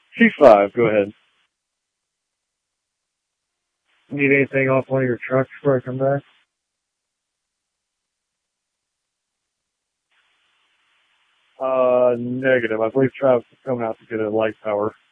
C5, go ahead. Need anything off one of your trucks before I come back? Negative. I believe Travis is coming out to get a light power.